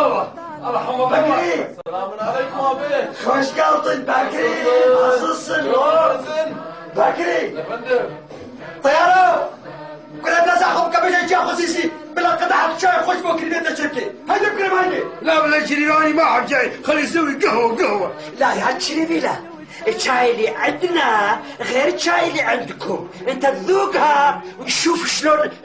بابا مرحبا بكري. السلام عليكم ابي. خوش قلطن بكري. عزيزسن بكري. يا فندم. طيارة كنا بلازا خب قبل جا خصيصي بلا قطعة شاي خوش بكري بيت الشركة. هيدا بكري هيدا. لا ولا شريراني ما حد جاي، خلي يسوي قهوة. لا يا شريفي لا. الشاي اللي عندنا غير الشاي اللي عندكم. انت تذوقها وتشوف شلون